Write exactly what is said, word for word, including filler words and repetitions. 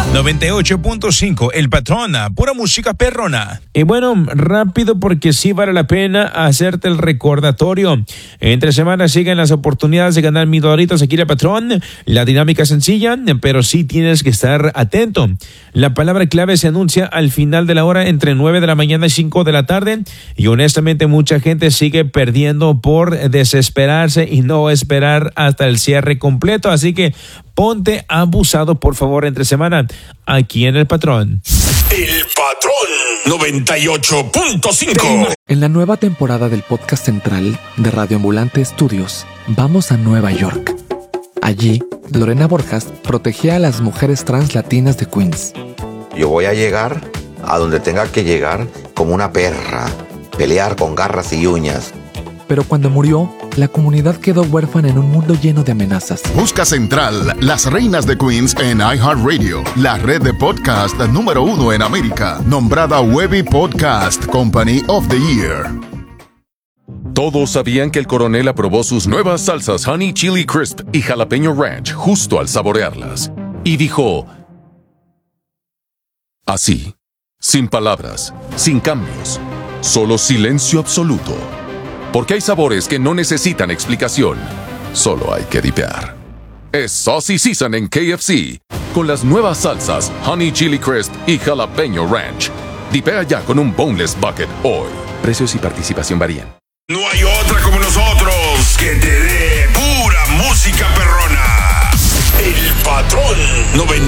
noventa y ocho punto cinco, El Patrón, pura música perrona. Y bueno, rápido porque sí vale la pena hacerte el recordatorio. Entre semanas siguen las oportunidades de ganar mil dolaritos aquí, El Patrón. La dinámica es sencilla, pero sí tienes que estar atento. La palabra clave se anuncia al final de la hora entre nueve de la mañana y cinco de la tarde. Y honestamente mucha gente sigue perdiendo por desesperarse y no esperar hasta el cierre completo. Así que ponte abusado, por favor, entre semana, aquí en El Patrón. El Patrón noventa y ocho punto cinco. En la nueva temporada del podcast central de Radio Ambulante Estudios, vamos a Nueva York. Allí, Lorena Borjas protegía a las mujeres trans latinas de Queens. Yo voy a llegar a donde tenga que llegar como una perra, pelear con garras y uñas. Pero cuando murió, la comunidad quedó huérfana en un mundo lleno de amenazas. Busca Central, Las Reinas de Queens en iHeartRadio, la red de podcast número uno en América, nombrada Webby Podcast Company of the Year. Todos sabían que el coronel aprobó sus nuevas salsas Honey Chili Crisp y Jalapeño Ranch justo al saborearlas. Y dijo, así, sin palabras, sin cambios, solo silencio absoluto. Porque hay sabores que no necesitan explicación, solo hay que dipear. Es Saucy Season en K F C, con las nuevas salsas Honey Chili Crisp y Jalapeño Ranch. Dipea ya con un Boneless Bucket hoy. Precios y participación varían. No hay otra como nosotros que te dé pura música perrona. El Patrón noventa